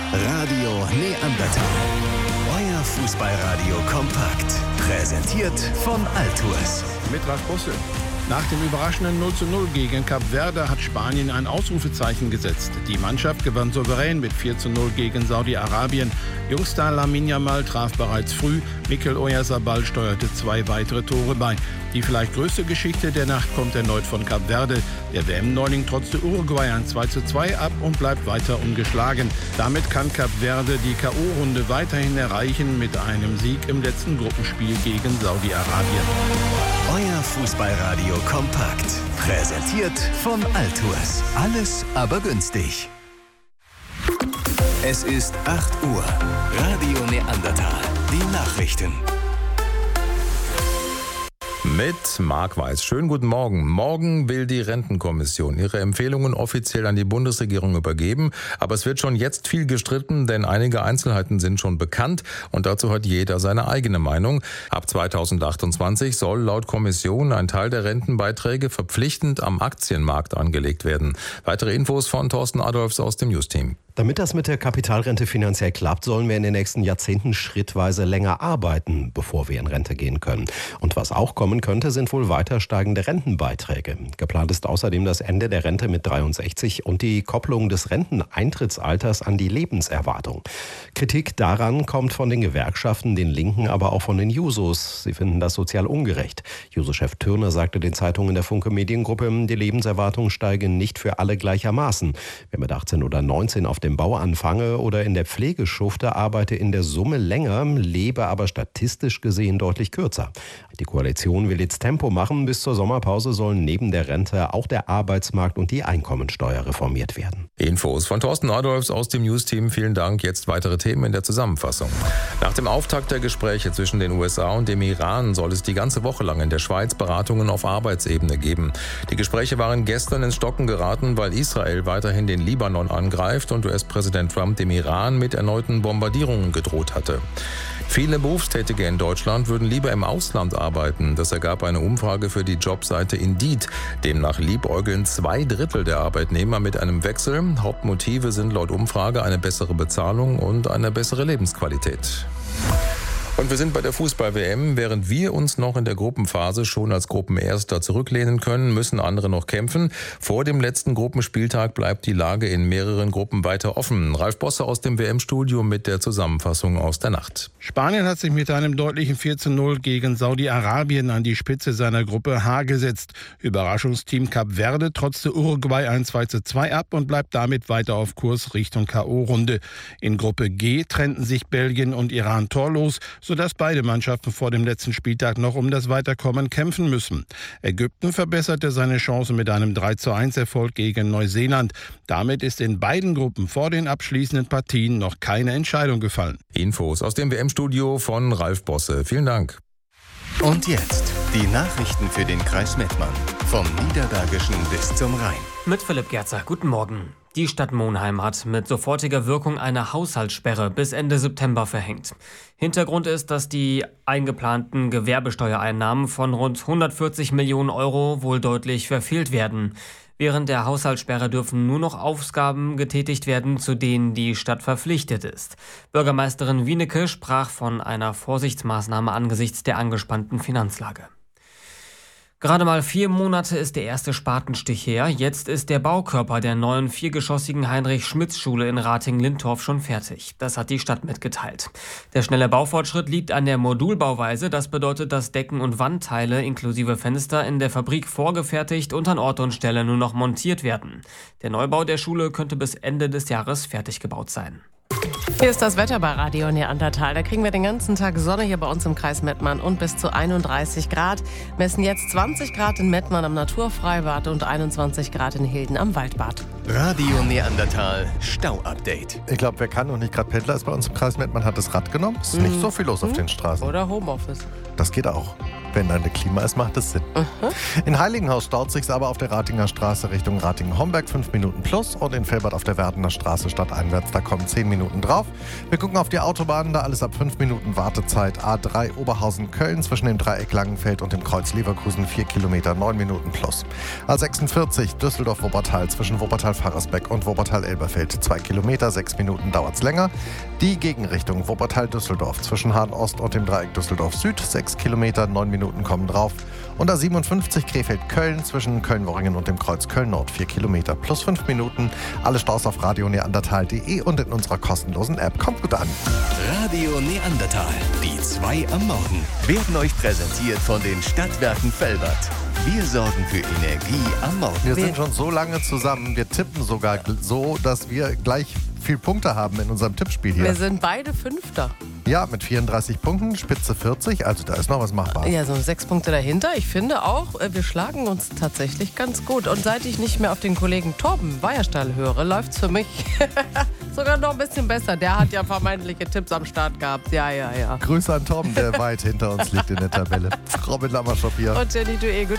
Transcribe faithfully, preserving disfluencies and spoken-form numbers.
Radio Neandertal. Euer Fußballradio kompakt. Präsentiert von Altours. Mit Ralf Bosse. Nach dem überraschenden null zu null gegen Kap Verde hat Spanien ein Ausrufezeichen gesetzt. Die Mannschaft gewann souverän mit vier zu null gegen Saudi-Arabien. Jungstar Lamine Yamal traf bereits früh. Mikel Oyarzabal steuerte zwei weitere Tore bei. Die vielleicht größte Geschichte der Nacht kommt erneut von Kap Verde. Der W M-Neuling trotzte Uruguay ein zwei zu zwei ab und bleibt weiter ungeschlagen. Damit kann Kap Verde die K O-Runde weiterhin erreichen mit einem Sieg im letzten Gruppenspiel gegen Saudi-Arabien. Euer Fußballradio kompakt. Präsentiert von Altours. Alles aber günstig. Es ist acht Uhr. Radio Neandertal. Die Nachrichten. Mit Marc Weiß. Schönen guten Morgen. Morgen will die Rentenkommission ihre Empfehlungen offiziell an die Bundesregierung übergeben. Aber es wird schon jetzt viel gestritten, denn einige Einzelheiten sind schon bekannt und dazu hat jeder seine eigene Meinung. Ab zweitausendachtundzwanzig soll laut Kommission ein Teil der Rentenbeiträge verpflichtend am Aktienmarkt angelegt werden. Weitere Infos von Thorsten Adolfs aus dem News-Team. Damit das mit der Kapitalrente finanziell klappt, sollen wir in den nächsten Jahrzehnten schrittweise länger arbeiten, bevor wir in Rente gehen können. Und was auch kommen könnte, sind wohl weiter steigende Rentenbeiträge. Geplant ist außerdem das Ende der Rente mit dreiundsechzig und die Kopplung des Renteneintrittsalters an die Lebenserwartung. Kritik daran kommt von den Gewerkschaften, den Linken, aber auch von den Jusos. Sie finden das sozial ungerecht. Juso-Chef Thürner sagte den Zeitungen der Funke Mediengruppe, die Lebenserwartung steige nicht für alle gleichermaßen. Wer mit achtzehn oder neunzehn auf dem Bau anfange oder in der Pflege schufte, arbeite in der Summe länger, lebe aber statistisch gesehen deutlich kürzer. Die Koalition will jetzt Tempo machen. Bis zur Sommerpause sollen neben der Rente auch der Arbeitsmarkt und die Einkommensteuer reformiert werden. Infos von Thorsten Adolfs aus dem News-Team. Vielen Dank. Jetzt weitere Themen in der Zusammenfassung. Nach dem Auftakt der Gespräche zwischen den U S A und dem Iran soll es die ganze Woche lang in der Schweiz Beratungen auf Arbeitsebene geben. Die Gespräche waren gestern ins Stocken geraten, weil Israel weiterhin den Libanon angreift und U S-Präsident Trump dem Iran mit erneuten Bombardierungen gedroht hatte. Viele Berufstätige in Deutschland würden lieber im Ausland arbeiten. Das ergab eine Umfrage für die Jobseite Indeed. Demnach liebäugeln zwei Drittel der Arbeitnehmer mit einem Wechsel. Hauptmotive sind laut Umfrage eine bessere Bezahlung und eine bessere Lebensqualität. Und wir sind bei der Fußball-W M. Während wir uns noch in der Gruppenphase schon als Gruppenerster zurücklehnen können, müssen andere noch kämpfen. Vor dem letzten Gruppenspieltag bleibt die Lage in mehreren Gruppen weiter offen. Ralf Bosse aus dem W M-Studio mit der Zusammenfassung aus der Nacht. Spanien hat sich mit einem deutlichen vier zu null gegen Saudi-Arabien an die Spitze seiner Gruppe H gesetzt. Überraschungsteam Kap Verde trotzte Uruguay ein zwei zu zwei ab und bleibt damit weiter auf Kurs Richtung K O-Runde. In Gruppe G trennten sich Belgien und Iran torlos, sodass beide Mannschaften vor dem letzten Spieltag noch um das Weiterkommen kämpfen müssen. Ägypten verbesserte seine Chancen mit einem drei zu eins Erfolg gegen Neuseeland. Damit ist in beiden Gruppen vor den abschließenden Partien noch keine Entscheidung gefallen. Infos aus dem W M-Studio von Ralf Bosse. Vielen Dank. Und jetzt die Nachrichten für den Kreis Mettmann. Vom Niederbergischen bis zum Rhein. Mit Philipp Gerzer. Guten Morgen. Die Stadt Monheim hat mit sofortiger Wirkung eine Haushaltssperre bis Ende September verhängt. Hintergrund ist, dass die eingeplanten Gewerbesteuereinnahmen von rund hundertvierzig Millionen Euro wohl deutlich verfehlt werden. Während der Haushaltssperre dürfen nur noch Ausgaben getätigt werden, zu denen die Stadt verpflichtet ist. Bürgermeisterin Wienecke sprach von einer Vorsichtsmaßnahme angesichts der angespannten Finanzlage. Gerade mal vier Monate ist der erste Spatenstich her. Jetzt ist der Baukörper der neuen viergeschossigen Heinrich-Schmitz-Schule in Ratingen-Lintorf schon fertig. Das hat die Stadt mitgeteilt. Der schnelle Baufortschritt liegt an der Modulbauweise. Das bedeutet, dass Decken- und Wandteile inklusive Fenster in der Fabrik vorgefertigt und an Ort und Stelle nur noch montiert werden. Der Neubau der Schule könnte bis Ende des Jahres fertig gebaut sein. Hier ist das Wetter bei Radio Neandertal. Da kriegen wir den ganzen Tag Sonne hier bei uns im Kreis Mettmann und bis zu einunddreißig Grad. Messen jetzt zwanzig Grad in Mettmann am Naturfreibad und einundzwanzig Grad in Hilden am Waldbad. Radio Neandertal Stau-Update. Ich glaube, wer kann und nicht gerade Pendler ist bei uns im Kreis Mettmann, hat das Rad genommen. Es ist mhm. nicht so viel los auf den Straßen. Oder Homeoffice. Das geht auch. Wenn da eine Klima ist, macht es Sinn. Mhm. In Heiligenhaus staut sich's aber auf der Ratinger Straße Richtung Ratingen-Homberg fünf Minuten plus und in Vilbert auf der Werdener Straße stadteinwärts, da kommen zehn Minuten drauf. Wir gucken auf die Autobahnen, da alles ab fünf Minuten Wartezeit. A drei Oberhausen-Köln zwischen dem Dreieck Langenfeld und dem Kreuz Leverkusen vier Kilometer, neun Minuten plus. A sechsundvierzig Düsseldorf-Wuppertal zwischen Wuppertal-Farresbeck und Wuppertal-Elberfeld zwei Kilometer, sechs Minuten dauert's länger. Die Gegenrichtung Wuppertal-Düsseldorf zwischen Hahn-Ost und dem Dreieck Düsseldorf-Süd sechs Kilometer, neun Minuten kommen drauf. Und A siebenundfünfzig Krefeld-Köln zwischen Köln-Worringen und dem Kreuz Köln-Nord vier Kilometer plus fünf Minuten. Alle Staus auf radio neandertal punkt de und in unserer kostenlosen App. Kommt gut an. Radio Neandertal, die zwei am Morgen, werden euch präsentiert von den Stadtwerken Velbert. Wir sorgen für Energie am Morgen. Wir sind schon so lange zusammen, wir tippen sogar so, dass wir gleich viel Punkte haben in unserem Tippspiel hier. Wir sind beide Fünfter. Ja, mit vierunddreißig Punkten, Spitze vierzig, also da ist noch was machbar. Ja, so sechs Punkte dahinter. Ich finde auch, wir schlagen uns tatsächlich ganz gut. Und seit ich nicht mehr auf den Kollegen Torben Weierstall höre, läuft es für mich sogar noch ein bisschen besser. Der hat ja vermeintliche Tipps am Start gehabt. Ja, ja, ja. Grüße an Torben, der weit hinter uns liegt in der Tabelle. Robin Lammerschop hier. Und Jenny Dué,